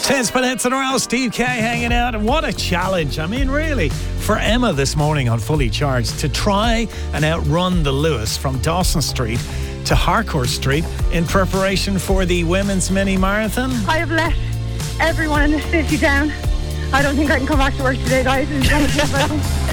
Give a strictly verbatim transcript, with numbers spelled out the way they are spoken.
Ten minutes in a row, Steve Kay hanging out. And what a challenge. I mean, really, for Emma this morning on Fully Charged to try and outrun the Lewis from Dawson Street to Harcourt Street in preparation for the women's mini marathon. I have let everyone in the city down. I don't think I can come back to work today, guys.